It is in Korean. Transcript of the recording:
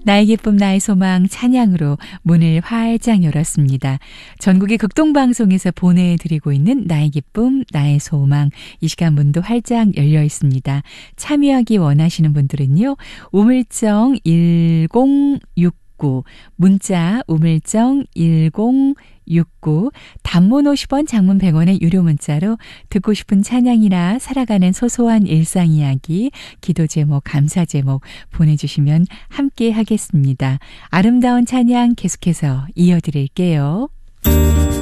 나의 기쁨 나의 소망 찬양으로 문을 활짝 열었습니다. 전국의 극동방송에서 보내드리고 있는 나의 기쁨 나의 소망, 이 시간 문도 활짝 열려 있습니다. 참여하기 원하시는 분들은요, 우물정 1069, 문자 우물정 1069, 단문 50원, 장문 100원의 유료 문자로 듣고 싶은 찬양이나 살아가는 소소한 일상 이야기, 기도 제목, 감사 제목 보내주시면 함께 하겠습니다. 아름다운 찬양 계속해서 이어드릴게요.